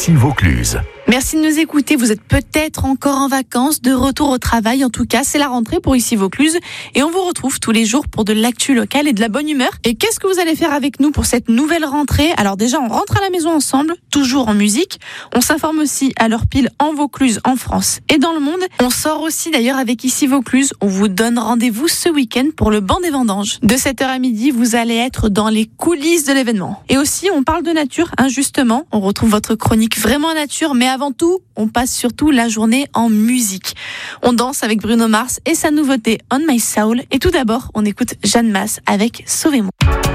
ici Vaucluse. Merci de nous écouter. Vous êtes peut-être encore en vacances, de retour au travail. En tout cas, c'est la rentrée pour ici Vaucluse. Et on vous retrouve tous les jours pour de l'actu locale et de la bonne humeur. Et qu'est-ce que vous allez faire avec nous pour cette nouvelle rentrée? Alors déjà, on rentre à la maison ensemble, toujours en musique. On s'informe aussi à l'heure pile en Vaucluse, en France et dans le monde. On sort aussi d'ailleurs avec ici Vaucluse. On vous donne rendez-vous ce week-end pour le banc des vendanges. De 7h à midi, vous allez être dans les coulisses de l'événement. Et aussi, on parle de nature, justement. On retrouve votre chronique vraiment nature, mais avant tout, on passe surtout la journée en musique. On danse avec Bruno Mars et sa nouveauté On My Soul. Et tout d'abord, on écoute Jeanne Masse avec Sauvez-moi.